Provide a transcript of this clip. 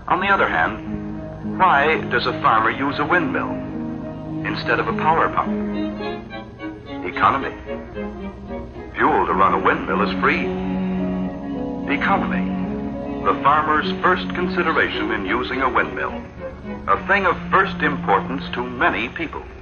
On the other hand, why does a farmer use a windmill instead of a power pump? Economy. Fuel to run a windmill is free. Economy. The farmer's first consideration in using a windmill. A thing of first importance to many people.